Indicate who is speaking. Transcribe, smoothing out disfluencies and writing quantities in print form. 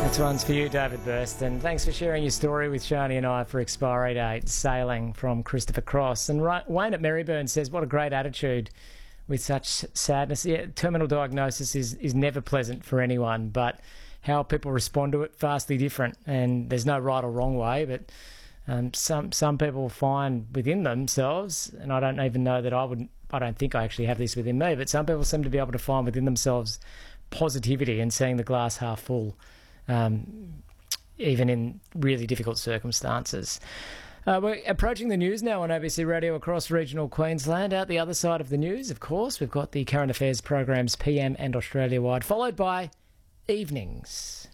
Speaker 1: Next one's for you, David Burston. Thanks for sharing your story with Shani and I for Expiry Date, Sailing from Christopher Cross. And Wayne at Maryburn says, what a great attitude with such sadness. Yeah, terminal diagnosis is never pleasant for anyone, but how people respond to it, vastly different. And there's no right or wrong way, but some people find within themselves, and I don't even know that I don't think I actually have this within me, but some people seem to be able to find within themselves positivity and seeing the glass half full. Even in really difficult circumstances. We're approaching the news now on ABC Radio across regional Queensland. Out the other side of the news, of course, we've got the current affairs programs PM and Australia-wide, followed by evenings.